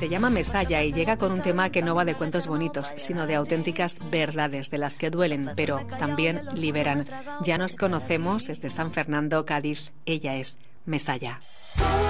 Se llama Mesalla y llega con un tema que no va de cuentos bonitos, sino de auténticas verdades, de las que duelen, pero también liberan. Ya nos conocemos desde San Fernando, Cádiz. Ella es Mesalla.